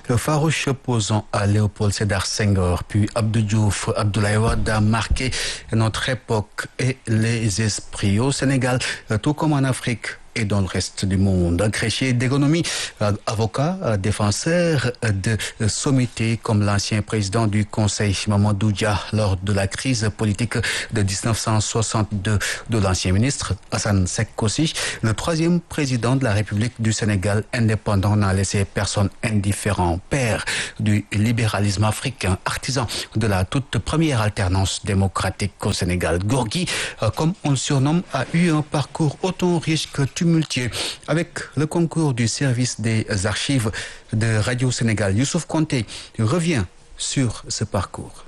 farouche opposant à Léopold Sédar Senghor, puis Abdou Diouf, Abdoulaye Wade a marqué notre époque et les esprits au Sénégal, tout comme en Afrique et dans le reste du monde. Agrégé d'économie, avocat, défenseur de sommité comme l'ancien président du Conseil Mamadou Dia lors de la crise politique de 1962 de l'ancien ministre Hassan Seck aussi. Le troisième président de la République du Sénégal indépendant n'a laissé personne indifférent. Père du libéralisme africain, artisan de la toute première alternance démocratique au Sénégal. Gorgui, comme on le surnomme, a eu un parcours autant riche que tumultueux. Avec le concours du service des archives de Radio Sénégal, Youssouf Konté revient sur ce parcours.